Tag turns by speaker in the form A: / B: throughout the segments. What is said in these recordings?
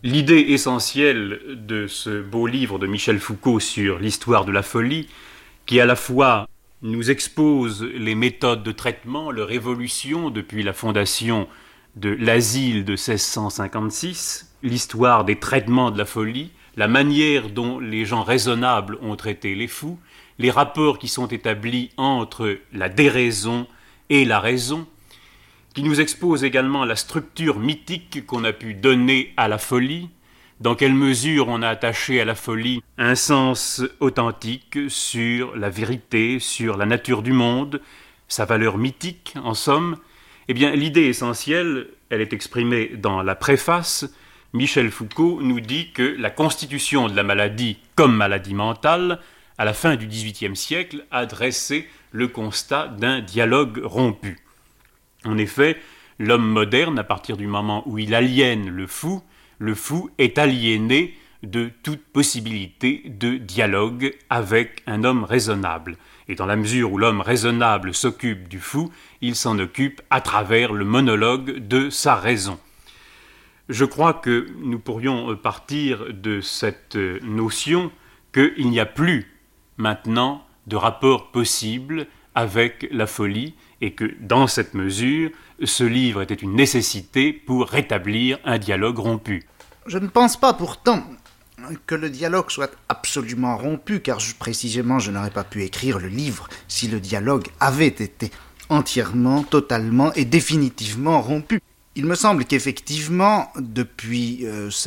A: L'idée essentielle de ce beau livre de Michel Foucault sur l'histoire de la folie, qui à la fois nous expose les méthodes de traitement, leur évolution depuis la fondation de l'asile de 1656, l'histoire des traitements de la folie, la manière dont les gens raisonnables ont traité les fous, les rapports qui sont établis entre la déraison et la raison, qui nous expose également la structure mythique qu'on a pu donner à la folie, dans quelle mesure on a attaché à la folie un sens authentique sur la vérité, sur la nature du monde, sa valeur mythique en somme. Eh bien, l'idée essentielle, elle est exprimée dans la préface. Michel Foucault nous dit que la constitution de la maladie comme maladie mentale, à la fin du XVIIIe siècle, a dressé le constat d'un dialogue rompu. En effet, l'homme moderne, à partir du moment où il aliène le fou est aliéné de toute possibilité de dialogue avec un homme raisonnable. Et dans la mesure où l'homme raisonnable s'occupe du fou, il s'en occupe à travers le monologue de sa raison. Je crois que nous pourrions partir de cette notion qu'il n'y a plus maintenant de rapport possible avec la folie et que dans cette mesure, ce livre était une nécessité pour rétablir un dialogue rompu.
B: Je ne pense pas pourtant que le dialogue soit absolument rompu, car précisément je n'aurais pas pu écrire le livre si le dialogue avait été entièrement, totalement et définitivement rompu. Il me semble qu'effectivement, depuis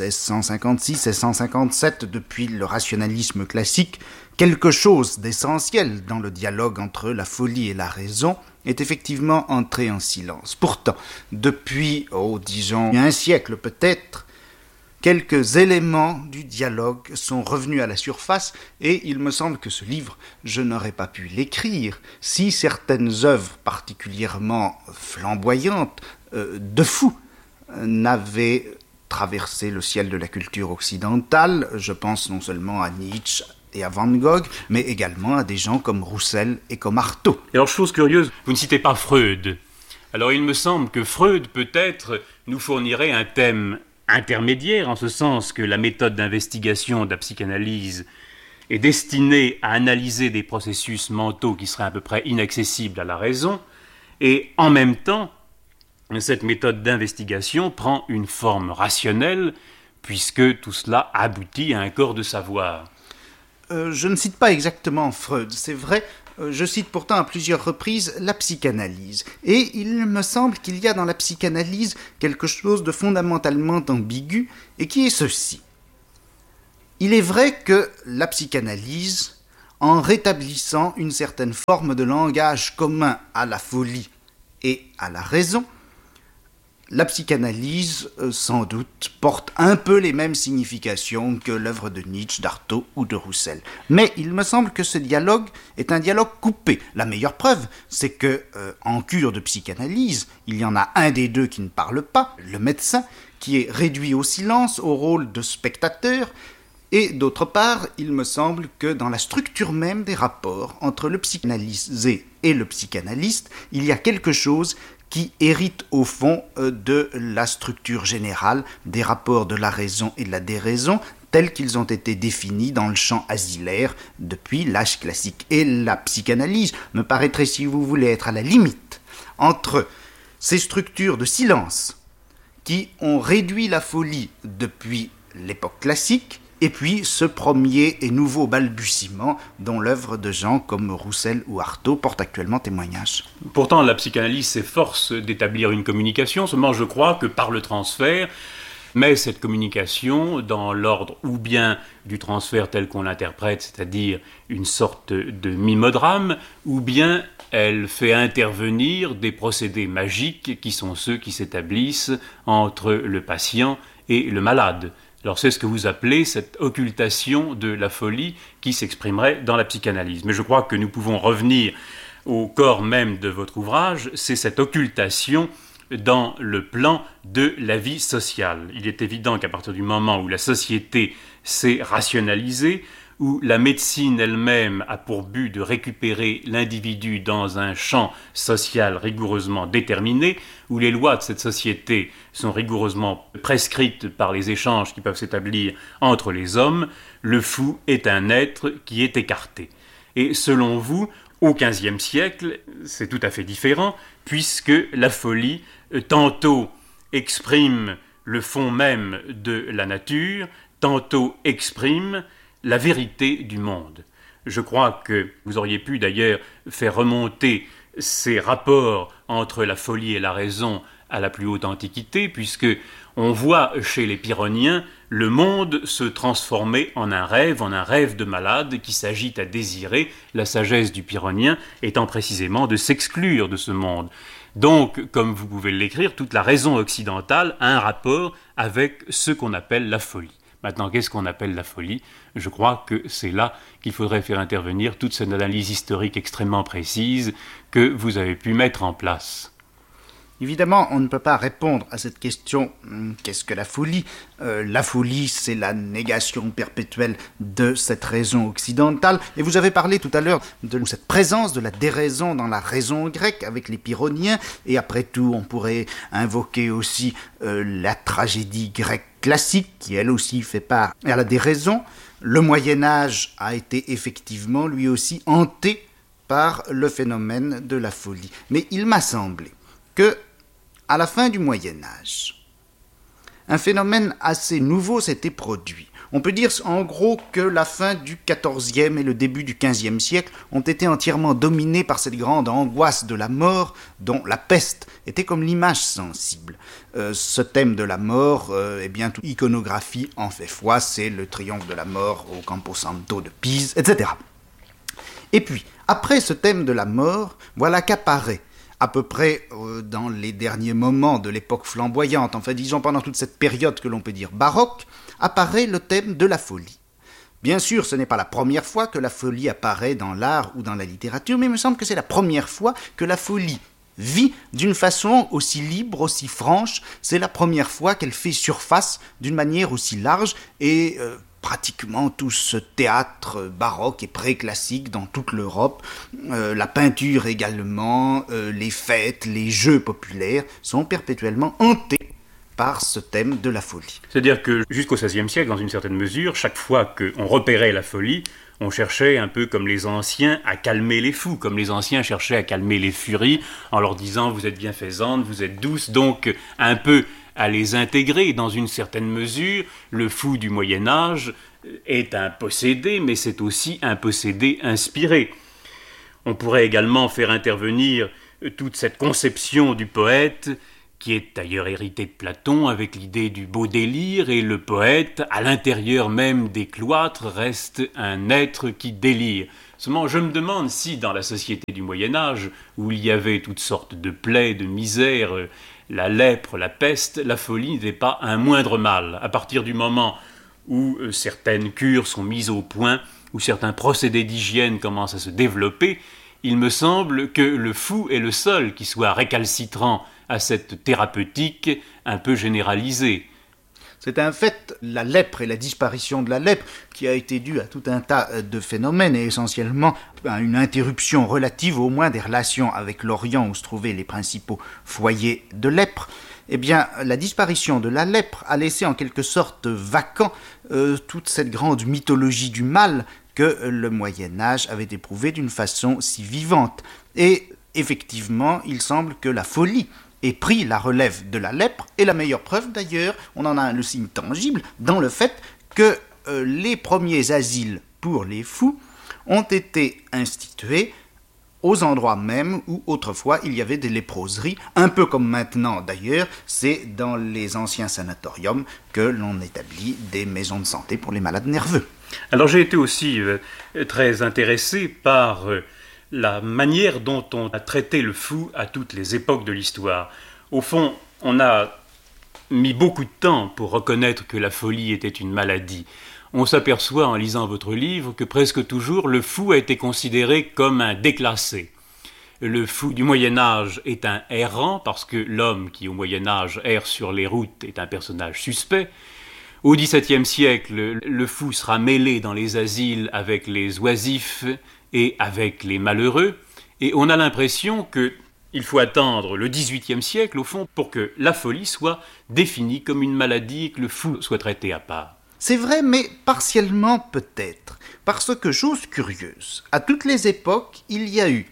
B: 1656-1657, depuis le rationalisme classique, quelque chose d'essentiel dans le dialogue entre la folie et la raison est effectivement entré en silence. Pourtant, depuis, disons, un siècle peut-être, quelques éléments du dialogue sont revenus à la surface et il me semble que ce livre, je n'aurais pas pu l'écrire si certaines œuvres particulièrement flamboyantes de fous n'avaient traversé le ciel de la culture occidentale. Je pense non seulement à Nietzsche et à Van Gogh, mais également à des gens comme Roussel et comme Artaud.
A: Et alors, chose curieuse, vous ne citez pas Freud. Alors, il me semble que Freud, peut-être, nous fournirait un thème intermédiaire, en ce sens que la méthode d'investigation de la psychanalyse est destinée à analyser des processus mentaux qui seraient à peu près inaccessibles à la raison, et en même temps, cette méthode d'investigation prend une forme rationnelle, puisque tout cela aboutit à un corps de savoir.
B: Je ne cite pas exactement Freud, c'est vrai, je cite pourtant à plusieurs reprises la psychanalyse. Et il me semble qu'il y a dans la psychanalyse quelque chose de fondamentalement ambigu, et qui est ceci. Il est vrai que la psychanalyse, en rétablissant une certaine forme de langage commun à la folie et à la raison, la psychanalyse, sans doute, porte un peu les mêmes significations que l'œuvre de Nietzsche, d'Artaud ou de Roussel. Mais il me semble que ce dialogue est un dialogue coupé. La meilleure preuve, c'est que, en cure de psychanalyse, il y en a un des deux qui ne parle pas, le médecin, qui est réduit au silence, au rôle de spectateur. Et d'autre part, il me semble que dans la structure même des rapports entre le psychanalysé et le psychanalyste, il y a quelque chose qui hérite au fond de la structure générale des rapports de la raison et de la déraison tels qu'ils ont été définis dans le champ asilaire depuis l'âge classique. Et la psychanalyse me paraîtrait, si vous voulez, être à la limite entre ces structures de silence qui ont réduit la folie depuis l'époque classique et puis ce premier et nouveau balbutiement dont l'œuvre de gens comme Roussel ou Artaud porte actuellement témoignage.
A: Pourtant, la psychanalyse s'efforce d'établir une communication, seulement je crois que par le transfert, mais cette communication dans l'ordre ou bien du transfert tel qu'on l'interprète, c'est-à-dire une sorte de mimodrame, ou bien elle fait intervenir des procédés magiques qui sont ceux qui s'établissent entre le patient et le malade. Alors c'est ce que vous appelez cette occultation de la folie qui s'exprimerait dans la psychanalyse. Mais je crois que nous pouvons revenir au corps même de votre ouvrage, c'est cette occultation dans le plan de la vie sociale. Il est évident qu'à partir du moment où la société s'est rationalisée, où la médecine elle-même a pour but de récupérer l'individu dans un champ social rigoureusement déterminé, où les lois de cette société sont rigoureusement prescrites par les échanges qui peuvent s'établir entre les hommes, le fou est un être qui est écarté. Et selon vous, au XVe siècle, c'est tout à fait différent, puisque la folie, tantôt exprime le fond même de la nature, tantôt exprime la vérité du monde. Je crois que vous auriez pu d'ailleurs faire remonter ces rapports entre la folie et la raison à la plus haute antiquité, puisque on voit chez les Pyrrhoniens le monde se transformer en un rêve de malade qui s'agite à désirer, la sagesse du Pyrrhonien étant précisément de s'exclure de ce monde. Donc, comme vous pouvez l'écrire, toute la raison occidentale a un rapport avec ce qu'on appelle la folie. Maintenant, qu'est-ce qu'on appelle la folie ? Je crois que c'est là qu'il faudrait faire intervenir toute cette analyse historique extrêmement précise que vous avez pu mettre en place.
B: Évidemment, on ne peut pas répondre à cette question « qu'est-ce que la folie ?» La folie, c'est la négation perpétuelle de cette raison occidentale. Et vous avez parlé tout à l'heure de cette présence de la déraison dans la raison grecque avec les Pyrrhoniens. Et après tout, on pourrait invoquer aussi la tragédie grecque classique, qui elle aussi fait part à la déraison. Le Moyen-Âge a été effectivement lui aussi hanté par le phénomène de la folie. Mais il m'a semblé que à la fin du Moyen-Âge, un phénomène assez nouveau s'était produit. On peut dire en gros que la fin du XIVe et le début du XVe siècle ont été entièrement dominés par cette grande angoisse de la mort dont la peste était comme l'image sensible. Ce thème de la mort, toute iconographie en fait foi, c'est le triomphe de la mort au Campo Santo de Pise, etc. Et puis, après ce thème de la mort, voilà qu'apparaît à peu près dans les derniers moments de l'époque flamboyante, enfin disons pendant toute cette période que l'on peut dire baroque, apparaît le thème de la folie. Bien sûr, ce n'est pas la première fois que la folie apparaît dans l'art ou dans la littérature, mais il me semble que c'est la première fois que la folie vit d'une façon aussi libre, aussi franche. C'est la première fois qu'elle fait surface d'une manière aussi large et pratiquement tout ce théâtre baroque et préclassique dans toute l'Europe, la peinture également, les fêtes, les jeux populaires sont perpétuellement hantés par ce thème de la folie.
A: C'est-à-dire que jusqu'au XVIe siècle, dans une certaine mesure, chaque fois qu'on repérait la folie, on cherchait un peu comme les anciens à calmer les fous, comme les anciens cherchaient à calmer les furies en leur disant « vous êtes bienfaisante, vous êtes douce », donc un peu à les intégrer dans une certaine mesure. Le fou du Moyen-Âge est un possédé, mais c'est aussi un possédé inspiré. On pourrait également faire intervenir toute cette conception du poète, qui est d'ailleurs héritée de Platon, avec l'idée du beau délire, et le poète, à l'intérieur même des cloîtres, reste un être qui délire. Seulement, je me demande si, dans la société du Moyen-Âge, où il y avait toutes sortes de plaies, de misères, la lèpre, la peste, la folie n'était pas un moindre mal. À partir du moment où certaines cures sont mises au point, où certains procédés d'hygiène commencent à se développer, il me semble que le fou est le seul qui soit récalcitrant à cette thérapeutique un peu généralisée.
B: C'est un fait, la lèpre et la disparition de la lèpre, qui a été due à tout un tas de phénomènes et essentiellement à une interruption relative au moins des relations avec l'Orient où se trouvaient les principaux foyers de lèpre. Eh bien, la disparition de la lèpre a laissé en quelque sorte vacant toute cette grande mythologie du mal que le Moyen-Âge avait éprouvée d'une façon si vivante. Et effectivement, il semble que la folie ait pris la relève de la lèpre, et la meilleure preuve d'ailleurs, on en a le signe tangible, dans le fait que les premiers asiles pour les fous ont été institués aux endroits mêmes où autrefois il y avait des léproseries, un peu comme maintenant d'ailleurs, c'est dans les anciens sanatoriums que l'on établit des maisons de santé pour les malades nerveux.
A: Alors j'ai été aussi très intéressé par la manière dont on a traité le fou à toutes les époques de l'histoire. Au fond, on a mis beaucoup de temps pour reconnaître que la folie était une maladie. On s'aperçoit en lisant votre livre que presque toujours le fou a été considéré comme un déclassé. Le fou du Moyen-Âge est un errant parce que l'homme qui au Moyen-Âge erre sur les routes est un personnage suspect. Au XVIIe siècle, le fou sera mêlé dans les asiles avec les oisifs et avec les malheureux, et on a l'impression qu'il faut attendre le XVIIIe siècle, au fond, pour que la folie soit définie comme une maladie et que le fou soit traité à part.
B: C'est vrai, mais partiellement peut-être. Parce que, chose curieuse, à toutes les époques, il y a eu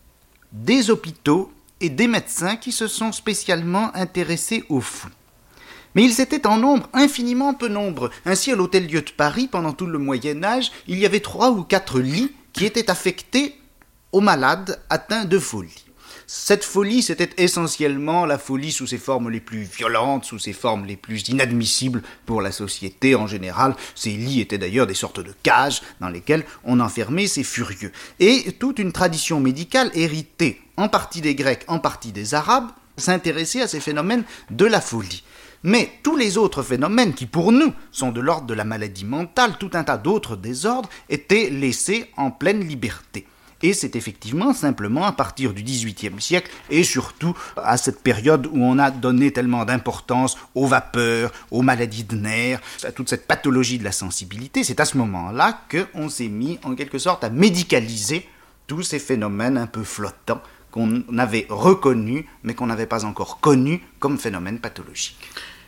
B: des hôpitaux et des médecins qui se sont spécialement intéressés aux fous. Mais ils étaient en nombre infiniment peu nombreux. Ainsi, à l'Hôtel-Dieu de Paris, pendant tout le Moyen-Âge, il y avait 3 ou 4 lits qui étaient affectés aux malades atteints de folie. Cette folie, c'était essentiellement la folie sous ses formes les plus violentes, sous ses formes les plus inadmissibles pour la société en général. Ces lits étaient d'ailleurs des sortes de cages dans lesquelles on enfermait ces furieux. Et toute une tradition médicale héritée, en partie des Grecs, en partie des Arabes, s'intéressait à ces phénomènes de la folie. Mais tous les autres phénomènes qui, pour nous, sont de l'ordre de la maladie mentale, tout un tas d'autres désordres, étaient laissés en pleine liberté. Et c'est effectivement simplement à partir du XVIIIe siècle, et surtout à cette période où on a donné tellement d'importance aux vapeurs, aux maladies de nerfs, à toute cette pathologie de la sensibilité, c'est à ce moment-là qu'on s'est mis en quelque sorte à médicaliser tous ces phénomènes un peu flottants qu'on avait reconnus, mais qu'on n'avait pas encore connus comme phénomènes pathologiques.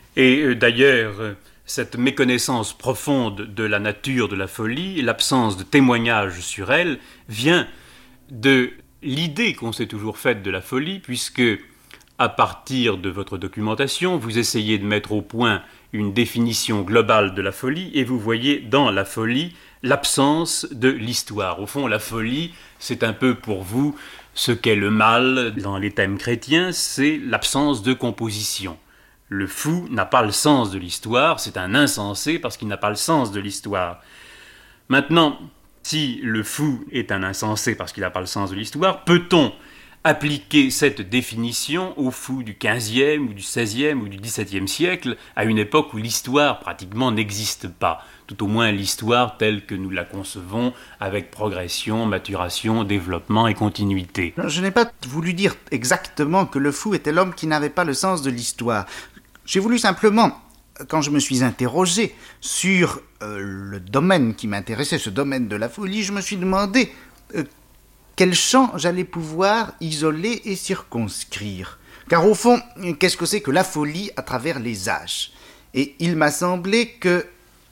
A: Et d'ailleurs, cette méconnaissance profonde de la nature de la folie, l'absence de témoignages sur elle, vient de l'idée qu'on s'est toujours faite de la folie, puisque, à partir de votre documentation, vous essayez de mettre au point une définition globale de la folie, et vous voyez dans la folie l'absence de l'histoire. Au fond, la folie, c'est un peu pour vous ce qu'est le mal dans les thèmes chrétiens, c'est l'absence de composition. Le fou n'a pas le sens de l'histoire, c'est un insensé parce qu'il n'a pas le sens de l'histoire. Maintenant, si le fou est un insensé parce qu'il n'a pas le sens de l'histoire, peut-on appliquer cette définition aux fous du XVe ou du XVIe ou du XVIIe siècle, à une époque où l'histoire pratiquement n'existe pas, tout au moins l'histoire telle que nous la concevons, avec progression, maturation, développement et continuité.
B: Je n'ai pas voulu dire exactement que le fou était l'homme qui n'avait pas le sens de l'histoire. J'ai voulu simplement, quand je me suis interrogé sur le domaine qui m'intéressait, ce domaine de la folie, je me suis demandé quel champ j'allais pouvoir isoler et circonscrire. Car au fond, qu'est-ce que c'est que la folie à travers les âges ? Et il m'a semblé que,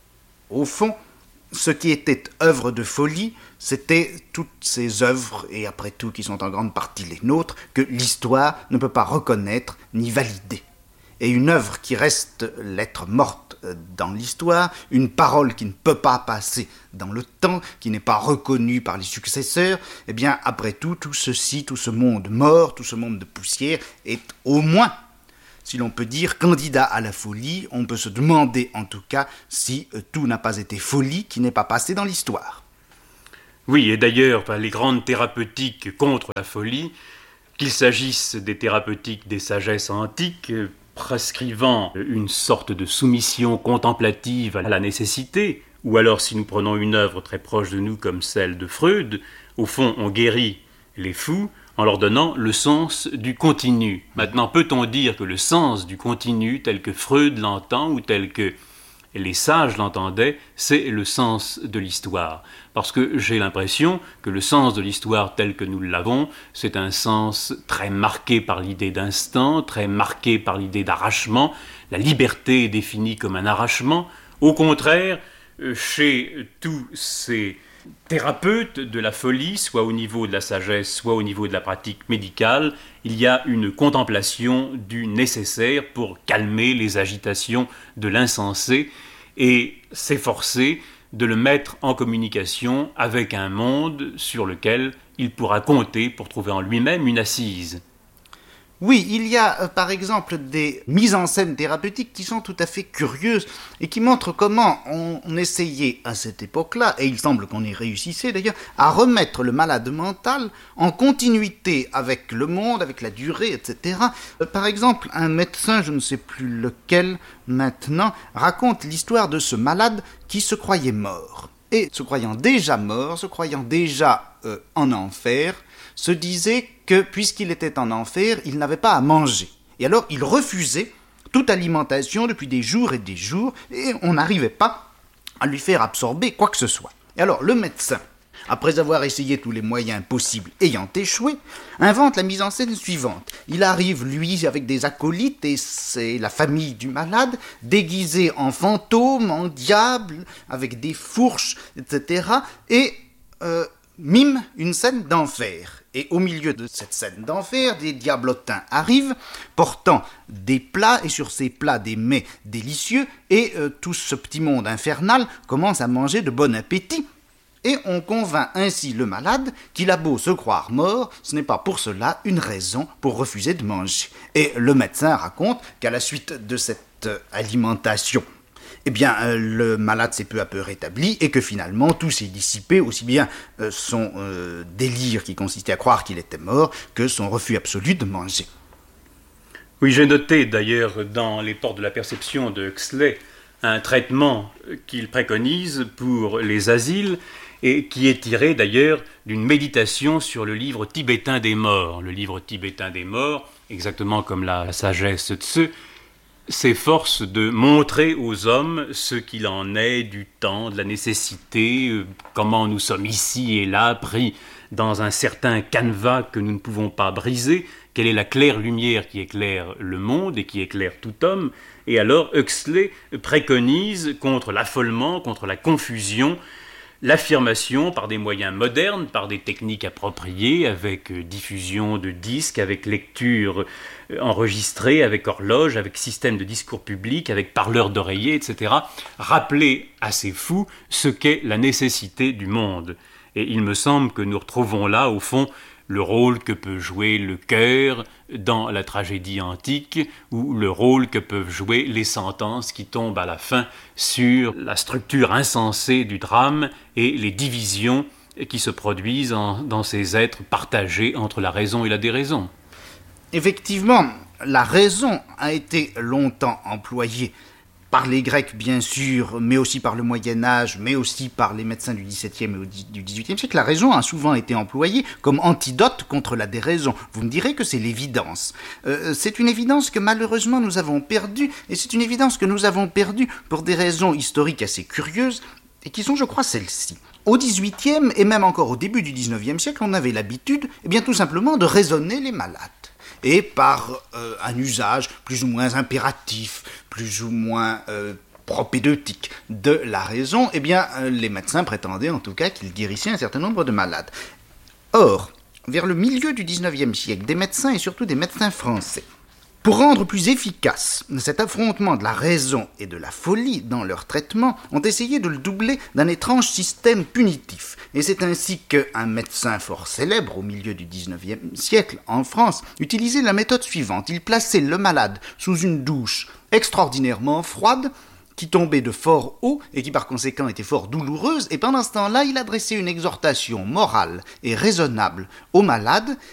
B: au fond, ce qui était œuvre de folie, c'était toutes ces œuvres, et après tout qui sont en grande partie les nôtres, que l'histoire ne peut pas reconnaître ni valider. Et une œuvre qui reste lettre morte dans l'histoire, une parole qui ne peut pas passer dans le temps, qui n'est pas reconnue par les successeurs, eh bien, après tout ceci, tout ce monde mort, tout ce monde de poussière, est au moins, si l'on peut dire, candidat à la folie. On peut se demander, en tout cas, si tout n'a pas été folie qui n'est pas passé dans l'histoire.
A: Oui, et d'ailleurs, les grandes thérapeutiques contre la folie, qu'il s'agisse des thérapeutiques des sagesses antiques, prescrivant une sorte de soumission contemplative à la nécessité, ou alors si nous prenons une œuvre très proche de nous comme celle de Freud, au fond on guérit les fous en leur donnant le sens du continu. Maintenant, peut-on dire que le sens du continu tel que Freud l'entend ou tel que les sages l'entendaient, c'est le sens de l'histoire? Parce que j'ai l'impression que le sens de l'histoire tel que nous l'avons, c'est un sens très marqué par l'idée d'instant, très marqué par l'idée d'arrachement. La liberté est définie comme un arrachement. Au contraire, chez tous ces thérapeutes de la folie, soit au niveau de la sagesse, soit au niveau de la pratique médicale, il y a une contemplation du nécessaire pour calmer les agitations de l'insensé et s'efforcer de le mettre en communication avec un monde sur lequel il pourra compter pour trouver en lui-même une assise.
B: Oui, il y a par exemple des mises en scène thérapeutiques qui sont tout à fait curieuses et qui montrent comment on essayait à cette époque-là, et il semble qu'on y réussissait d'ailleurs, à remettre le malade mental en continuité avec le monde, avec la durée, etc. Par exemple, un médecin, je ne sais plus lequel maintenant, raconte l'histoire de ce malade qui se croyait mort. Et se croyant déjà mort, se croyant déjà en enfer, se disait que, puisqu'il était en enfer, il n'avait pas à manger. Et alors, il refusait toute alimentation depuis des jours et des jours, et on n'arrivait pas à lui faire absorber quoi que ce soit. Et alors le médecin, après avoir essayé tous les moyens possibles ayant échoué, invente la mise en scène suivante. Il arrive, lui, avec des acolytes, et c'est la famille du malade, déguisés en fantômes, en diables, avec des fourches, etc., et mime une scène d'enfer. Et au milieu de cette scène d'enfer, des diablotins arrivent, portant des plats, et sur ces plats des mets délicieux, et tout ce petit monde infernal commence à manger de bon appétit. Et on convainc ainsi le malade qu'il a beau se croire mort, ce n'est pas pour cela une raison pour refuser de manger. Et le médecin raconte qu'à la suite de cette alimentation, le malade s'est peu à peu rétabli et que finalement tout s'est dissipé, aussi bien son délire qui consistait à croire qu'il était mort que son refus absolu de manger.
A: Oui, j'ai noté d'ailleurs dans Les Portes de la Perception de Huxley un traitement qu'il préconise pour les asiles et qui est tiré d'ailleurs d'une méditation sur le livre tibétain des morts. Le livre tibétain des morts, exactement comme la sagesse Tse, s'efforce de montrer aux hommes ce qu'il en est du temps, de la nécessité, comment nous sommes ici et là, pris dans un certain canevas que nous ne pouvons pas briser, quelle est la claire lumière qui éclaire le monde et qui éclaire tout homme. Et alors Huxley préconise contre l'affolement, contre la confusion, l'affirmation par des moyens modernes, par des techniques appropriées, avec diffusion de disques, avec lecture enregistrée, avec horloge, avec système de discours public, avec parleur d'oreiller, etc. Rappeler à ces fous ce qu'est la nécessité du monde. Et il me semble que nous retrouvons là, au fond, le rôle que peut jouer le cœur dans la tragédie antique, ou le rôle que peuvent jouer les sentences qui tombent à la fin sur la structure insensée du drame et les divisions qui se produisent dans ces êtres partagés entre la raison et la déraison.
B: Effectivement, la raison a été longtemps employée par les Grecs, bien sûr, mais aussi par le Moyen-Âge, mais aussi par les médecins du XVIIe et du XVIIIe siècle. La raison a souvent été employée comme antidote contre la déraison. Vous me direz que c'est l'évidence. C'est une évidence que malheureusement nous avons perdue, et c'est une évidence que nous avons perdue pour des raisons historiques assez curieuses, et qui sont, je crois, celles-ci. Au XVIIIe, et même encore au début du XIXe siècle, on avait l'habitude, tout simplement, de raisonner les malades. Et par un usage plus ou moins impératif, plus ou moins propédeutique de la raison, les médecins prétendaient en tout cas qu'ils guérissaient un certain nombre de malades. Or, vers le milieu du XIXe siècle, des médecins et surtout des médecins français, pour rendre plus efficace cet affrontement de la raison et de la folie dans leur traitement, ont essayé de le doubler d'un étrange système punitif. Et c'est ainsi qu'un médecin fort célèbre au milieu du XIXe siècle en France utilisait la méthode suivante. Il plaçait le malade sous une douche extraordinairement froide, qui tombait de fort haut et qui par conséquent était fort douloureuse, et pendant ce temps-là, il adressait une exhortation morale et raisonnable au malade